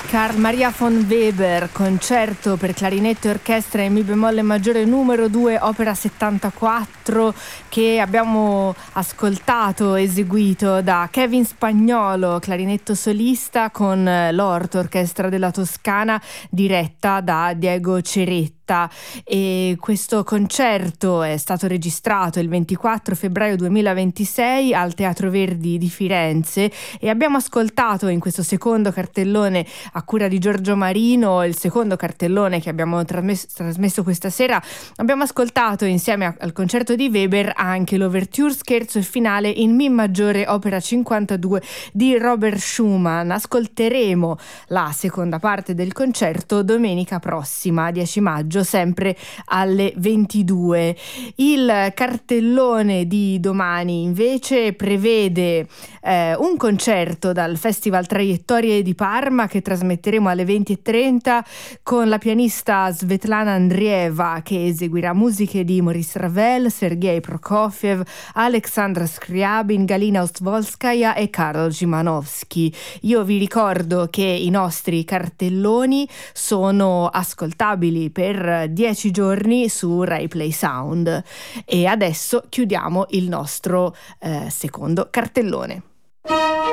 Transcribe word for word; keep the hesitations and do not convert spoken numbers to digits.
Carl Maria von Weber, concerto per clarinetto e orchestra in mi bemolle maggiore numero due, opera settantaquattro, che abbiamo ascoltato, eseguito da Kevin Spagnolo, clarinetto solista, con l'Orto Orchestra della Toscana, diretta da Diego Ceretta. E questo concerto è stato registrato il ventiquattro febbraio duemilaventisei al Teatro Verdi di Firenze, e abbiamo ascoltato in questo secondo cartellone a cura di Giorgio Marino, il secondo cartellone che abbiamo trasmesso, trasmesso questa sera, abbiamo ascoltato insieme a, al concerto di Weber anche l'Ouverture, scherzo e finale in Mi maggiore, opera cinquantadue di Robert Schumann. Ascolteremo la seconda parte del concerto domenica prossima, dieci maggio, sempre alle ventidue. Il cartellone di domani invece prevede eh, un concerto dal Festival Traiettorie di Parma, che trasmetteremo alle venti e trenta con la pianista Svetlana Andreeva, che eseguirà musiche di Maurice Ravel, Sergei Prokofiev, Alexandra Scriabin, Galina Ostvolskaya e Karol Szymanowski. Io vi ricordo che i nostri cartelloni sono ascoltabili per dieci giorni su Rai Play Sound, e adesso chiudiamo il nostro eh, secondo cartellone.